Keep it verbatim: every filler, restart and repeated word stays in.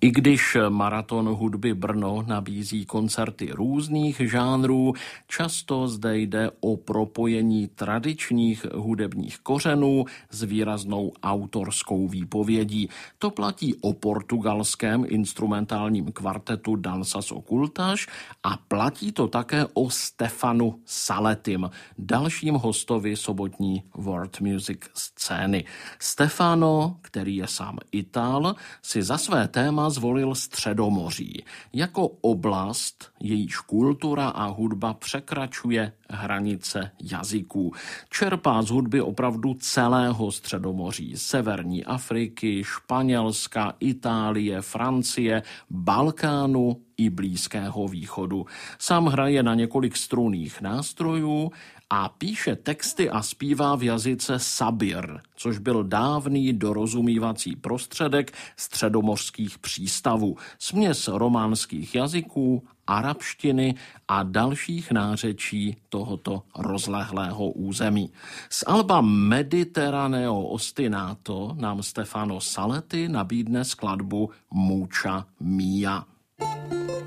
I když Maraton hudby Brno nabízí koncerty různých žánrů, často zde jde o propojení tradičních hudebních kořenů s výraznou autorskou výpovědí. To platí o portugalském instrumentálním kvartetu Danças Ocultas a platí to také o Stefanu Salettim, dalším hostovi sobotní world music scény. Stefano, který je sám Ital, si za své téma zvolil Středomoří jako oblast, jejíž kultura a hudba překračuje hranice jazyků. Čerpá z hudby opravdu celého Středomoří, severní Afriky, Španělska, Itálie, Francie, Balkánu i Blízkého východu. Sám hraje na několik strunných nástrojů a píše texty a zpívá v jazyce sabir, což byl dávný dorozumívací prostředek středomořských přístavů, směs románských jazyků, arabštiny a dalších nářečí tohoto rozlehlého území. Z alba Mediterraneo ostinato nám Stefano Saletti nabídne skladbu Mucha Mia.